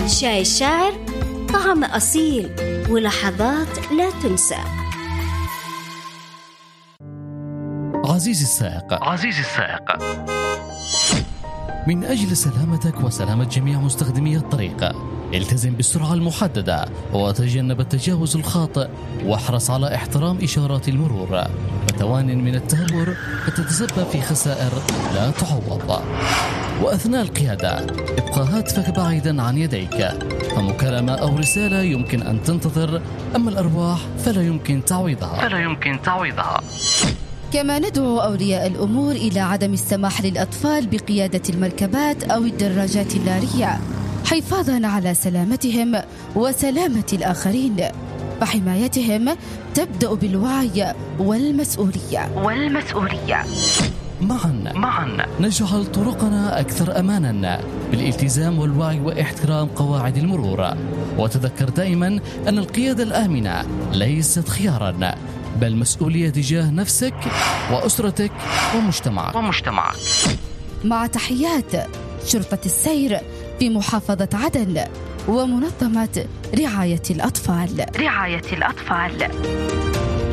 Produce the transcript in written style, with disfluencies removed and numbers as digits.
شاي الشاعر طعم أصيل ولحظات لا تنسى. عزيزي السائق، من أجل سلامتك وسلامة جميع مستخدمي الطريق التزم بالسرعة المحددة وتجنب التجاوز الخاطئ، واحرص على احترام إشارات المرور، فتوان من التهور فتتسبب في خسائر لا تعوض. وأثناء القيادة ابقى هاتفك بعيدا عن يديك، فمكالمة أو رسالة يمكن أن تنتظر، أما الأرواح فلا يمكن تعويضها. كما ندعو أولياء الأمور إلى عدم السماح للأطفال بقيادة المركبات أو الدراجات النارية، حفاظا على سلامتهم وسلامة الآخرين، فحمايتهم تبدأ بالوعي والمسؤولية. معا نجعل طرقنا أكثر أمانا بالالتزام والوعي واحترام قواعد المرور، وتذكر دائما أن القيادة الآمنة ليست خيارا، بل مسؤولية تجاه نفسك وأسرتك ومجتمعك. مع تحيات شرطة السير في محافظة عدن ومنظمة رعاية الأطفال.